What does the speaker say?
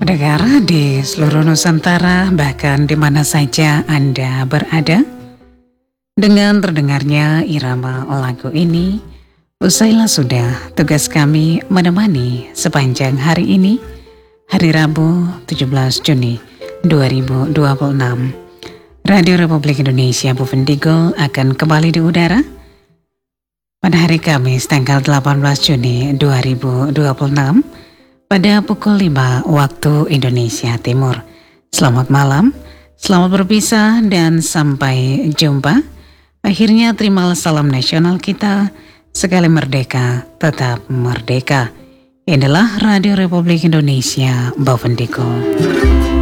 Pendengar di seluruh Nusantara, bahkan di mana saja Anda berada, dengan terdengarnya irama lagu ini, usailah sudah tugas kami menemani sepanjang hari ini, hari Rabu 17 Juni 2026. Radio Republik Indonesia Bovendigul akan kembali di udara pada hari Kamis tanggal 18 Juni 2026 pada pukul 5 waktu Indonesia Timur. Selamat malam, selamat berpisah dan sampai jumpa. Akhirnya terimalah salam nasional kita, sekali merdeka, tetap merdeka. Inilah Radio Republik Indonesia Bovendigul.